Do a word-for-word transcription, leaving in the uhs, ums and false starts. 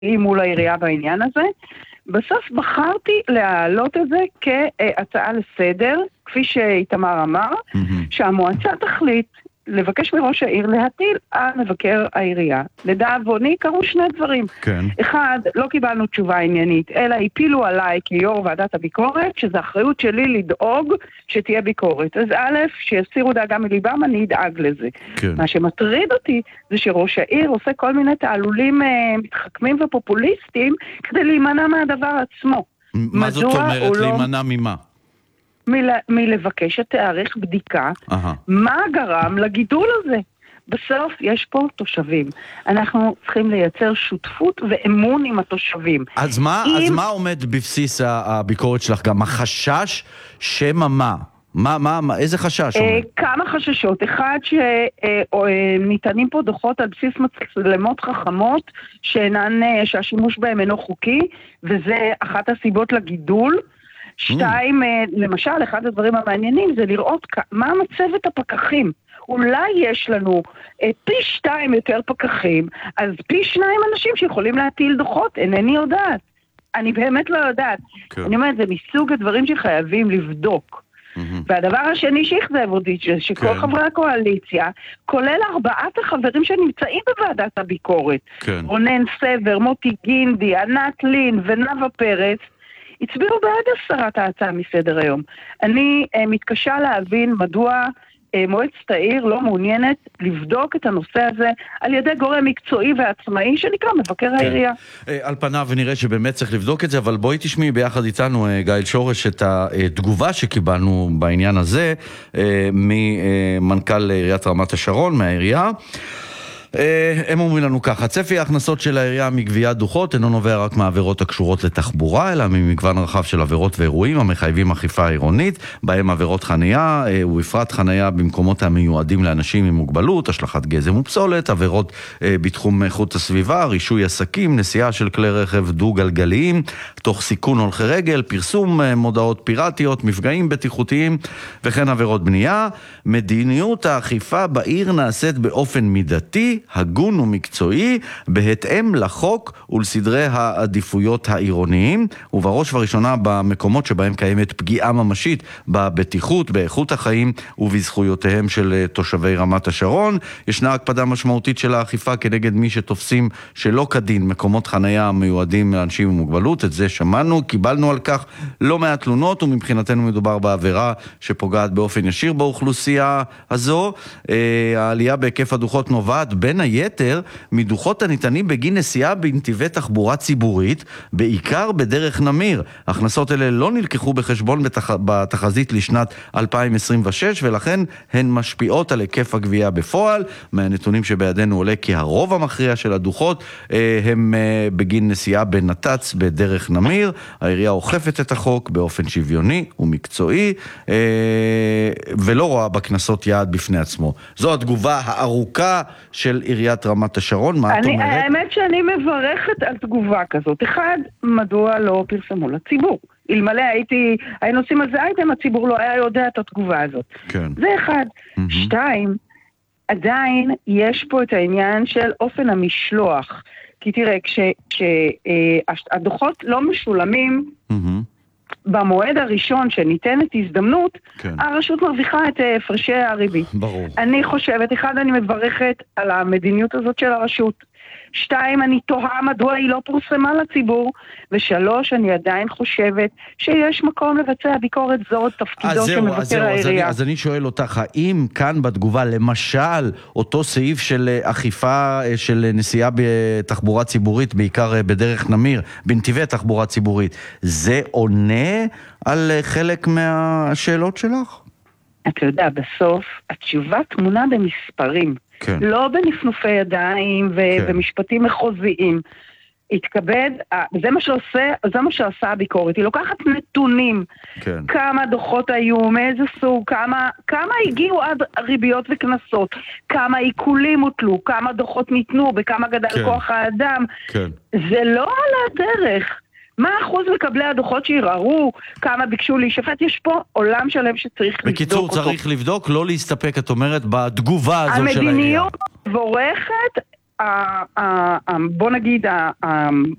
מול העירייה בעניין הזה. בסוף בחרתי להעלות את זה כהצעה לסדר, כפי שאיתמר אמר, mm-hmm. שהמועצה תחליט לבקש מראש העיר להטיל על מבקר העירייה. לדאבוני קרו שני דברים. כן. אחד, לא קיבלנו תשובה עניינית, אלא הפילו עליי כיו"ר ועדת הביקורת, שזו אחריות שלי לדאוג שתהיה ביקורת. אז א', שיסירו דאגה מליבם, אני אדאג לזה. כן. מה שמטריד אותי זה שראש העיר עושה כל מיני תעלולים אה, מתחכמים ופופוליסטיים כדי להימנע מהדבר עצמו. מה זאת אומרת להימנע לא... ממה? מל... מלבקש שתאריך בדיקה, uh-huh. מה גרם לגידול הזה. בסוף יש פה תושבים. אנחנו צריכים לייצר שותפות ואמון עם התושבים. אז מה, אם... אז מה עומד בבסיס הביקורת שלך? גם החשש שמה מה? מה, מה, מה, איזה חשש עומד? כמה חששות. אחד, שניתנים פה דוחות על בסיס מצלמות חכמות, שאינן, שהשימוש בהם אינו חוקי, וזה אחת הסיבות לגידול. שתיים, למשל, אחד הדברים המעניינים זה לראות מה מצבת הפקחים. אולי יש לנו פי שתיים יותר פקחים, אז פי שניים אנשים שיכולים להטיל דוחות, אינני יודעת. אני באמת לא יודעת. Okay. אני אומרת, זה מסוג הדברים שחייבים לבדוק. Mm-hmm. והדבר השני שיחזב אותי, שכל okay. חברי הקואליציה, כולל ארבעת החברים שנמצאים בוועדת הביקורת, okay. רונן סבר, מוטי גינדי, ענת לין ונווה פרץ, הצביעו בעד הסרת ההצעה מסדר היום. אני אה, מתקשה להבין מדוע אה, מועצת העיר לא מעוניינת לבדוק את הנושא הזה על ידי גורם מקצועי ועצמאי שנקרא מבקר כן. העירייה. אה, על פניו ונראה שבאמת צריך לבדוק את זה, אבל בואי תשמעי ביחד איתנו, אה, גאיל שורש, את התגובה שקיבלנו בעניין הזה אה, ממנכ"ל עיריית רמת השרון, מהעירייה. הם אומרים לנו ככה, צפי ההכנסות של העירייה מגביית דוחות אינו נובע רק מהעבירות הקשורות לתחבורה, אלא ממגוון רחב של עבירות ואירועים המחייבים אכיפה עירונית, בהם עבירות חנייה, ובפרט חנייה במקומות המיועדים לאנשים עם מוגבלות, השלכת גזם ופסולת, עבירות בתחום איכות הסביבה, רישוי עסקים, נסיעה של כלי רכב דו-גלגליים, תוך סיכון הולכי רגל, פרסום מודעות פיראטיות, מפגעים בטיחותיים וכן עבירות בנייה. מדיניות האכיפה בעיר נעשית באופן מידתי, הגון ומקצועי, בהתאם לחוק ולסדרי העדיפויות העירוניים, ובראש וראשונה במקומות שבהם קיימת פגיעה ממשית בבטיחות, באיכות החיים ובזכויותיהם של תושבי רמת השרון. ישנה הקפדה משמעותית של האכיפה כנגד מי שתופסים שלא כדין מקומות חנייה מיועדים לאנשים עם מוגבלות. את זה שמענו, קיבלנו על כך לא מעט תלונות, ומבחינתנו מדובר בעבירה שפוגעת באופן ישיר באוכלוסייה הזו. העלייה בהיקף הדוחות נובעת בין היתר מדוחות הניתנים בגין נסיעה בנתיבי תחבורה ציבורית, בעיקר בדרך נמיר. הכנסות אלה לא נלקחו בחשבון בתח... בתחזית לשנת אלפיים עשרים ושש, ולכן הן משפיעות על היקף הגבייה בפועל. מהנתונים שבידינו עולה כי הרוב המכריע של הדוחות אה, הם אה, בגין נסיעה בנת"צ בדרך נמיר. העירייה אוכפת את החוק באופן שוויוני ומקצועי, אה, ולא רואה בכנסות יעד בפני עצמו. זו התגובה הארוכה של עיריית רמת השרון. מה את אומרת? האמת שאני מברכת על תגובה כזאת. אחד, מדוע לא פרסמו לציבור? אלמלא הייתי, היינו עושים על זה אייטם, הציבור לא היה יודע את התגובה הזאת. כן. זה אחד. Mm-hmm. שתיים, עדיין יש פה את העניין של אופן המשלוח. כי תראה, כשהדוחות לא משולמים, mm-hmm. במועד הראשון שניתנת הזדמנות, כן. הרשות מרוויחה את הפרשי הריבית. ברור. אני חושבת, אחד, אני מברכת על המדיניות הזאת של הרשות. שתיים, אני תוהה מדוע היא לא פורסמה לציבור. ושלוש, אני עדיין חושבת שיש מקום לבצע ביקורת, זאת תפקידו של מבקר העירייה. אז אני שואל אותך, האם כאן בתגובה, למשל, אותו סעיף של אכיפה של נסיעה בתחבורה ציבורית, בעיקר בדרך נמיר, בנתיבי תחבורה ציבורית, זה עונה על חלק מהשאלות שלך? אתה יודע, בסוף, התשובה תמונה במספרים. כן. לא בנפנופי ידיים ו- כן. ומשפטים מחוזיים. התכבד, זה מה שעושה, זה מה שעושה הביקורת. היא לוקחת נתונים, כן. כמה דוחות היו, מאיזה סוג, כמה, כמה הגיעו עד ריביות וכנסות, כמה עיקולים הוטלו, כמה דוחות ניתנו, בכמה גדל כן. כוח האדם. כן. זה לא על הדרך. מה אחוז מקבלי הדוחות שיראו, כמה ביקשו להישפט? יש פה עולם שלם שצריך לבדוק אותו. בקיצור, צריך לבדוק, לא להסתפק, את אומרת, בתגובה הזאת של העירייה. המדיניות מבורכת, בוא נגיד